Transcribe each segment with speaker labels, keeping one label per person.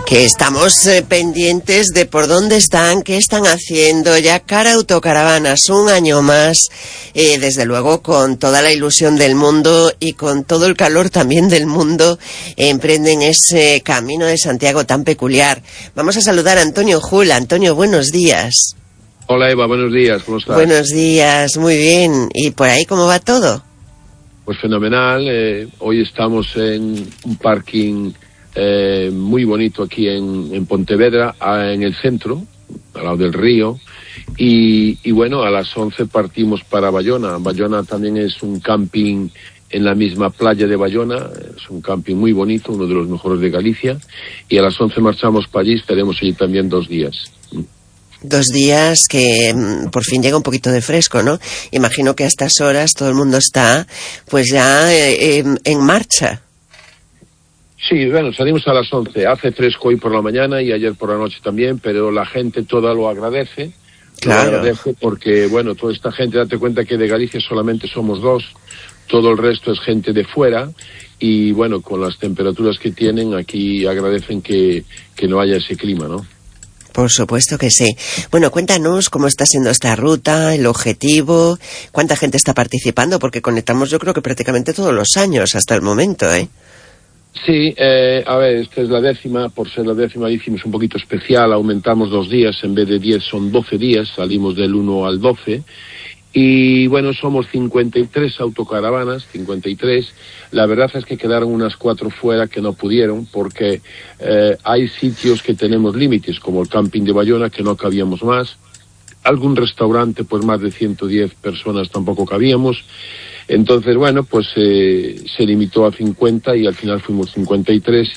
Speaker 1: Que estamos pendientes de por dónde están, qué están haciendo. Ya Cara Autocaravanas, un año más, desde luego con toda la ilusión del mundo y con todo el calor también del mundo, emprenden ese camino de Santiago tan peculiar. Vamos a saludar a Antonio Jul. Antonio, buenos días.
Speaker 2: Hola Eva, buenos días, ¿cómo estás?
Speaker 1: Buenos días, muy bien. ¿Y por ahí cómo va todo?
Speaker 2: Pues fenomenal. Hoy estamos en un parking muy bonito aquí en Pontevedra, en el centro, al lado del río. Y bueno, a las 11 partimos para Bayona. Bayona también es un camping en la misma playa de Bayona. Es un camping muy bonito, uno de los mejores de Galicia. Y a las 11 marchamos para allí, estaremos allí también 2 días.
Speaker 1: 2 días que por fin llega un poquito de fresco, ¿no? Imagino que a estas horas todo el mundo está pues ya en marcha.
Speaker 2: Sí, bueno, salimos a las 11. Hace fresco hoy por la mañana y ayer por la noche también, pero la gente toda lo agradece.
Speaker 1: Claro.
Speaker 2: Lo agradece porque, bueno, toda esta gente, date cuenta que de Galicia solamente somos 2, todo el resto es gente de fuera. Y bueno, con las temperaturas que tienen, aquí agradecen que no haya ese clima, ¿no?
Speaker 1: Por supuesto que sí. Bueno, cuéntanos cómo está siendo esta ruta, el objetivo, cuánta gente está participando, porque conectamos yo creo que prácticamente todos los años hasta el momento, ¿eh?
Speaker 2: Sí, a ver, esta es la 10ª, por ser la 10ª hicimos un poquito especial, aumentamos 2 días, en vez de 10 son 12 días, salimos del 1 al 12, y bueno, somos 53 autocaravanas, 53, la verdad es que quedaron unas 4 fuera que no pudieron, porque hay sitios que tenemos límites, como el camping de Bayona, que no cabíamos más, algún restaurante, pues más de 110 personas tampoco cabíamos. Entonces, bueno, pues se limitó a 50 y al final fuimos 53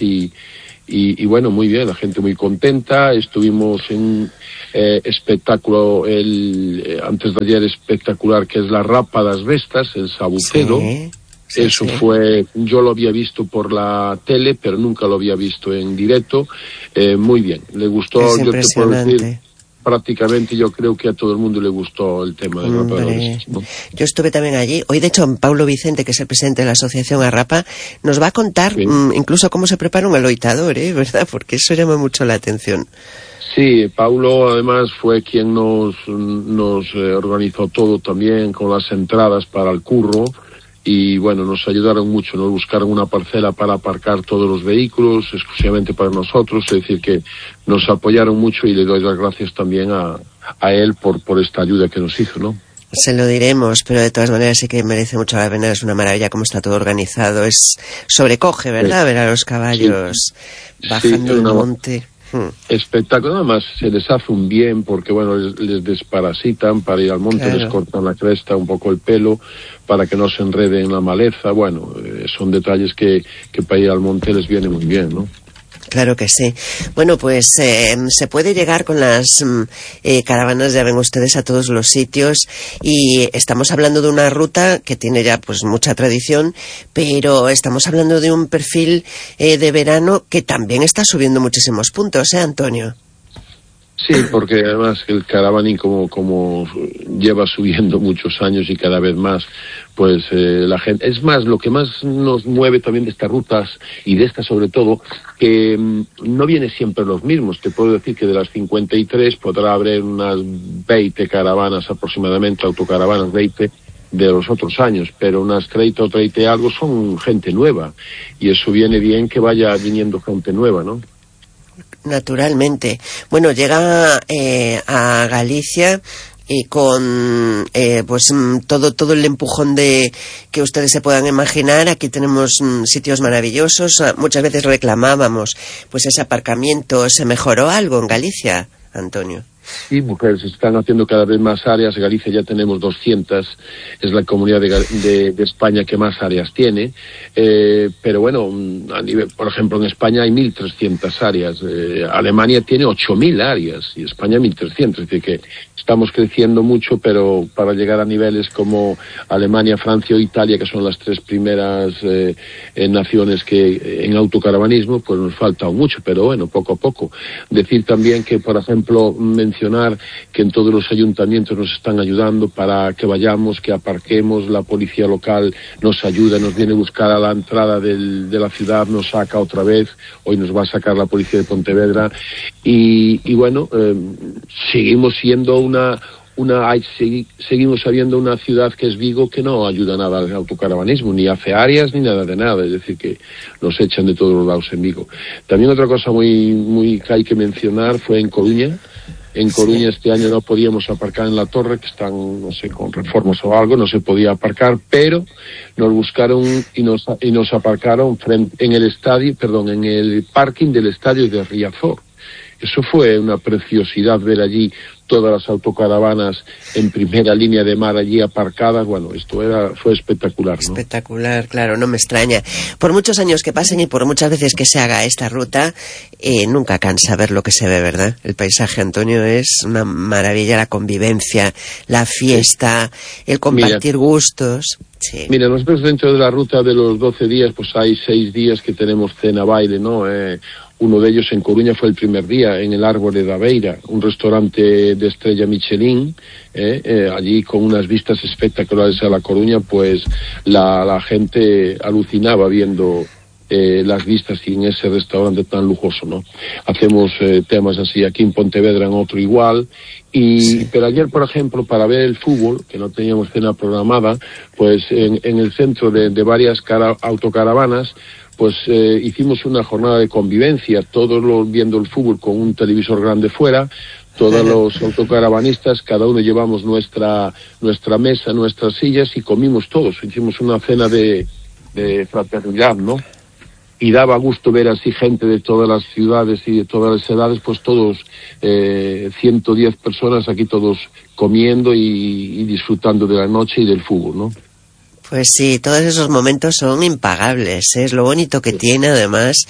Speaker 2: y bueno, muy bien, la gente muy contenta. Estuvimos en espectáculo, antes de ayer espectacular, que es la Rapa das Vestas, el Sabucedo. Sí, eso sí. Fue, yo lo había visto por la tele, pero nunca lo había visto en directo. Muy bien, le gustó,
Speaker 1: es
Speaker 2: yo te puedo decir. Prácticamente yo creo que a todo el mundo le gustó el tema de Rapa, ¿no?
Speaker 1: Yo estuve también allí. Hoy, de hecho, Paulo Vicente, que es el presidente de la asociación Arrapa, nos va a contar incluso cómo se prepara un aloitador, ¿verdad? Porque eso llama mucho la atención.
Speaker 2: Sí, Paulo además fue quien nos organizó todo también con las entradas para el curro. Y bueno, nos ayudaron mucho, nos buscaron una parcela para aparcar todos los vehículos, exclusivamente para nosotros, es decir que nos apoyaron mucho y le doy las gracias también a él por esta ayuda que nos hizo, ¿no?
Speaker 1: Se lo diremos, pero de todas maneras sí que merece mucho la pena, es una maravilla cómo está todo organizado, sobrecoge, ¿verdad? Ver a los caballos bajando el monte.
Speaker 2: Espectáculo, nada más se les hace un bien porque bueno, les desparasitan para ir al monte, claro. Les cortan la cresta, un poco el pelo para que no se enrede en la maleza. Bueno, son detalles que para ir al monte les viene muy bien, ¿no?
Speaker 1: Claro que sí. Bueno, pues se puede llegar con las caravanas, ya ven ustedes, a todos los sitios, y estamos hablando de una ruta que tiene ya pues mucha tradición, pero estamos hablando de un perfil de verano que también está subiendo muchísimos puntos, Antonio?
Speaker 2: Sí, porque además el caravaning como lleva subiendo muchos años y cada vez más, pues la gente... Es más, lo que más nos mueve también de estas rutas, y de estas sobre todo, que no viene siempre los mismos. Te puedo decir que de las 53 podrá haber unas 20 caravanas aproximadamente, autocaravanas 20, de los otros años, pero unas 30 o 30 y algo son gente nueva, y eso viene bien que vaya viniendo gente nueva, ¿no?
Speaker 1: Naturalmente. Bueno, llega a Galicia y con pues todo el empujón de que ustedes se puedan imaginar. Aquí tenemos sitios maravillosos. Muchas veces reclamábamos pues ese aparcamiento. ¿Se mejoró algo en Galicia, Antonio?
Speaker 2: Sí, mujeres, se están haciendo cada vez más áreas. Galicia ya tenemos 200, es la comunidad de España que más áreas tiene, pero bueno, a nivel, por ejemplo, en España hay 1.300 áreas, Alemania tiene 8.000 áreas y España 1.300, es decir que estamos creciendo mucho, pero para llegar a niveles como Alemania, Francia o Italia, que son las 3 primeras naciones que en autocaravanismo, pues nos falta mucho, pero bueno, poco a poco. Decir también que, por ejemplo, mencionar mencionar que en todos los ayuntamientos nos están ayudando para que vayamos, que aparquemos, la policía local nos ayuda, nos viene a buscar a la entrada de la ciudad, nos saca otra vez, hoy nos va a sacar la policía de Pontevedra, y bueno, seguimos siendo seguimos sabiendo una ciudad que es Vigo que no ayuda nada al autocaravanismo, ni hace áreas ni nada de nada, es decir que nos echan de todos los lados en Vigo. También otra cosa muy que hay que mencionar fue en Coruña. En Coruña este año no podíamos aparcar en la torre, que están, no sé, con reformas o algo, no se podía aparcar, pero nos buscaron y nos aparcaron en el parking del estadio de Riazor. Eso fue una preciosidad ver allí todas las autocaravanas en primera línea de mar allí aparcadas. Bueno, fue espectacular, ¿no?
Speaker 1: Espectacular, claro, no me extraña. Por muchos años que pasen y por muchas veces que se haga esta ruta, nunca cansa ver lo que se ve, ¿verdad? El paisaje, Antonio, es una maravilla, la convivencia, la fiesta, el compartir gustos. Sí.
Speaker 2: Mira, nosotros dentro de la ruta de los 12 días, pues hay 6 días que tenemos cena-baile, ¿no? Uno de ellos en Coruña fue el primer día, en el Árbore da Beira, un restaurante de estrella Michelin, allí con unas vistas espectaculares a La Coruña, pues la gente alucinaba viendo las vistas y en ese restaurante tan lujoso, ¿no? Hacemos temas así, aquí en Pontevedra en otro igual, pero ayer, por ejemplo, para ver el fútbol, que no teníamos cena programada, pues en el centro de varias autocaravanas, pues hicimos una jornada de convivencia, todos viendo el fútbol con un televisor grande fuera, todos los autocaravanistas, cada uno llevamos nuestra mesa, nuestras sillas y comimos todos, hicimos una cena de fraternidad, ¿no? Y daba gusto ver así gente de todas las ciudades y de todas las edades, pues todos, 110 personas aquí todos comiendo y disfrutando de la noche y del fútbol, ¿no?
Speaker 1: Pues sí, todos esos momentos son impagables, ¿eh? Es lo bonito que tiene, además,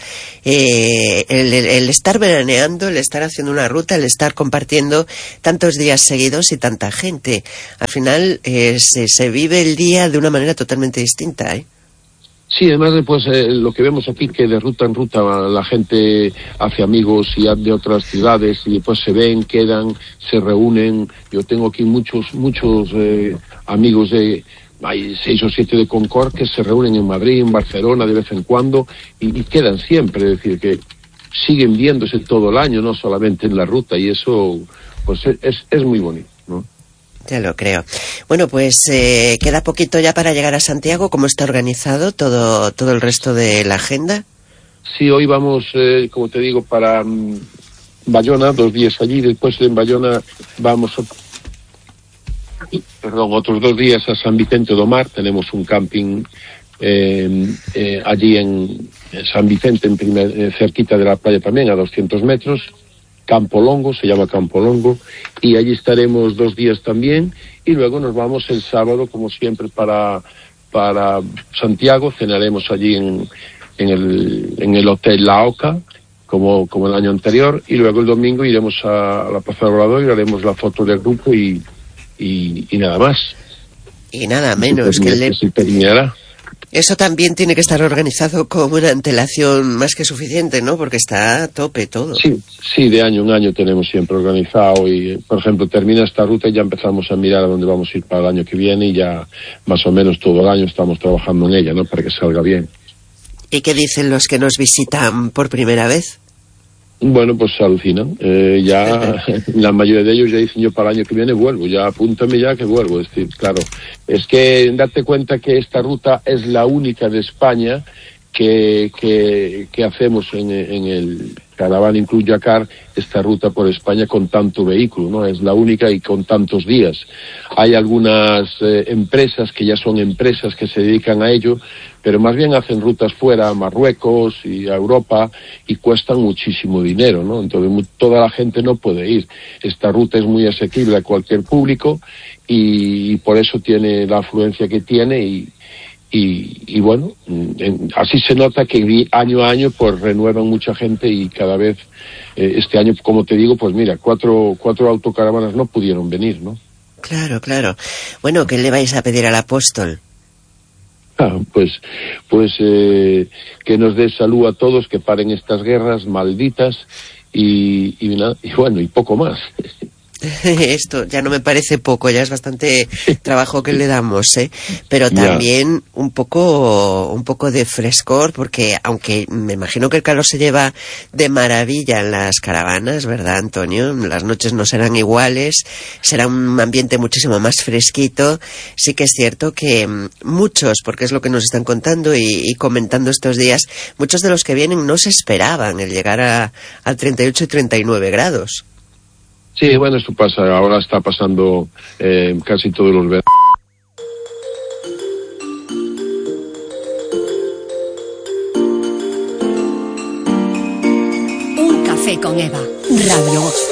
Speaker 1: el estar veraneando, el estar haciendo una ruta, el estar compartiendo tantos días seguidos y tanta gente. Al final se vive el día de una manera totalmente distinta, ¿eh?
Speaker 2: Sí, además pues lo que vemos aquí, que de ruta en ruta la gente hace amigos y de otras ciudades y después se ven, quedan, se reúnen. Yo tengo aquí muchos amigos hay 6 o 7 de Concord que se reúnen en Madrid, en Barcelona de vez en cuando y quedan siempre, es decir, que siguen viéndose todo el año, no solamente en la ruta, y eso pues es muy bonito, ¿no?
Speaker 1: Ya lo creo. Bueno, pues queda poquito ya para llegar a Santiago. ¿Cómo está organizado todo el resto de la agenda?
Speaker 2: Sí, hoy vamos, como te digo, para Bayona, 2 días allí, después en Bayona vamos otros 2 días a San Vicente do Mar. Tenemos un camping allí en San Vicente, cerquita de la playa también, a 200 metros. Campo Longo, se llama Campo Longo, y allí estaremos 2 días también, y luego nos vamos el sábado, como siempre, para Santiago. Cenaremos allí en el Hotel La Oca, como el año anterior, y luego el domingo iremos a la Plaza del Obrador y haremos la foto del grupo y nada más.
Speaker 1: Y nada menos que
Speaker 2: se terminará.
Speaker 1: Eso también tiene que estar organizado con una antelación más que suficiente, ¿no? Porque está a tope todo.
Speaker 2: Sí, de año en año tenemos siempre organizado y, por ejemplo, termina esta ruta y ya empezamos a mirar a dónde vamos a ir para el año que viene y ya más o menos todo el año estamos trabajando en ella, ¿no? Para que salga bien.
Speaker 1: ¿Y qué dicen los que nos visitan por primera vez?
Speaker 2: Bueno, pues alucinan. Ya la mayoría de ellos ya dicen, yo para el año que viene vuelvo, ya apúntame ya que vuelvo. Es decir, claro, es que date cuenta que esta ruta es la única de España que hacemos en el Caravan Club Yacar, esta ruta por España con tanto vehículo, ¿no? Es la única y con tantos días. Hay algunas empresas que ya son empresas que se dedican a ello, pero más bien hacen rutas fuera, a Marruecos y a Europa, y cuestan muchísimo dinero, ¿no? Entonces toda la gente no puede ir. Esta ruta es muy asequible a cualquier público y por eso tiene la afluencia que tiene y bueno, así se nota que año a año pues renuevan mucha gente y cada vez, este año, como te digo, pues mira, cuatro autocaravanas no pudieron venir, ¿no?
Speaker 1: Claro. Bueno, ¿qué le vais a pedir al apóstol?
Speaker 2: Pues que nos dé salud a todos, que paren estas guerras malditas y bueno, y poco más.
Speaker 1: Esto ya no me parece poco, ya es bastante trabajo que le damos, pero también un poco de frescor, porque aunque me imagino que el calor se lleva de maravilla en las caravanas, ¿verdad, Antonio? Las noches no serán iguales, será un ambiente muchísimo más fresquito. Sí que es cierto que muchos, porque es lo que nos están contando y comentando estos días, muchos de los que vienen no se esperaban el llegar a 38 y 39 grados.
Speaker 2: Sí, bueno, esto pasa, ahora está pasando casi todos los veranos.
Speaker 3: Un café con Eva, Radio Voz.